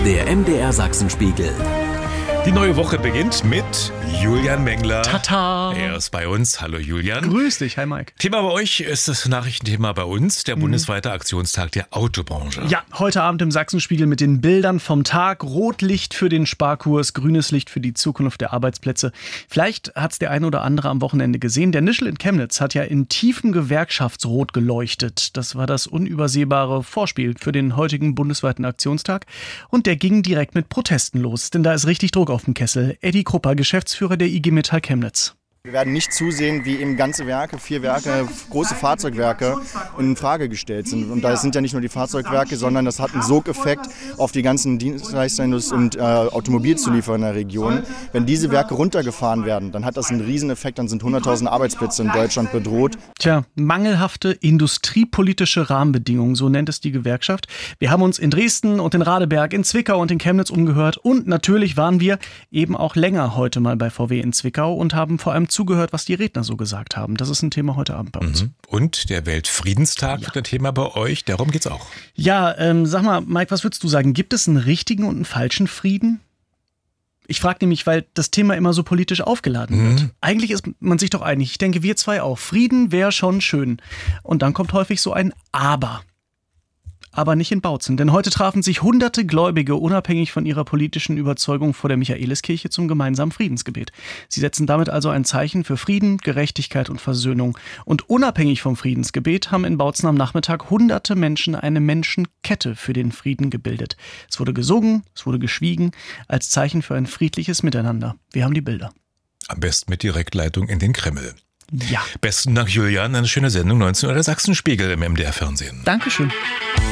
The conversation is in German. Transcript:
Der MDR Sachsenspiegel. Die neue Woche beginnt mit Julian Mengler. Tata! Er ist bei uns. Hallo Julian. Grüß dich, hi Mike. Thema bei euch ist das Nachrichtenthema bei uns, der bundesweite Aktionstag der Autobranche. Ja, heute Abend im Sachsenspiegel mit den Bildern vom Tag. Rotlicht für den Sparkurs, grünes Licht für die Zukunft der Arbeitsplätze. Vielleicht hat es der eine oder andere am Wochenende gesehen. Der Nischel in Chemnitz hat ja in tiefem Gewerkschaftsrot geleuchtet. Das war das unübersehbare Vorspiel für den heutigen bundesweiten Aktionstag. Und der ging direkt mit Protesten los, denn da ist richtig Druck auf dem Kessel. Eddie Krupper, Geschäftsführer der IG Metall Chemnitz. Wir werden nicht zusehen, wie eben ganze Werke, 4 Werke, große Fahrzeugwerke in Frage gestellt sind. Und da sind ja nicht nur die Fahrzeugwerke, sondern das hat einen Sogeffekt auf die ganzen Dienstleister und Automobilzulieferer in der Region. Wenn diese Werke runtergefahren werden, dann hat das einen Rieseneffekt, dann sind 100.000 Arbeitsplätze in Deutschland bedroht. Tja, mangelhafte industriepolitische Rahmenbedingungen, so nennt es die Gewerkschaft. Wir haben uns in Dresden und in Radeberg, in Zwickau und in Chemnitz umgehört. Und natürlich waren wir eben auch länger heute mal bei VW in Zwickau und haben vor allem zugehört, was die Redner so gesagt haben. Das ist ein Thema heute Abend bei uns. Und der Weltfriedenstag wird ein Thema bei euch, darum geht's auch. Ja, sag mal, Mike, was würdest du sagen? Gibt es einen richtigen und einen falschen Frieden? Ich frage nämlich, weil das Thema immer so politisch aufgeladen wird. Eigentlich ist man sich doch einig. Ich denke, wir zwei auch. Frieden wäre schon schön. Und dann kommt häufig so ein Aber. Aber nicht in Bautzen, denn heute trafen sich hunderte Gläubige unabhängig von ihrer politischen Überzeugung vor der Michaeliskirche zum gemeinsamen Friedensgebet. Sie setzen damit also ein Zeichen für Frieden, Gerechtigkeit und Versöhnung. Und unabhängig vom Friedensgebet haben in Bautzen am Nachmittag hunderte Menschen eine Menschenkette für den Frieden gebildet. Es wurde gesungen, es wurde geschwiegen, als Zeichen für ein friedliches Miteinander. Wir haben die Bilder. Am besten mit Direktleitung in den Kreml. Ja. Besten Dank, Julian. Eine schöne Sendung, 19 Uhr, der Sachsenspiegel im MDR-Fernsehen. Dankeschön.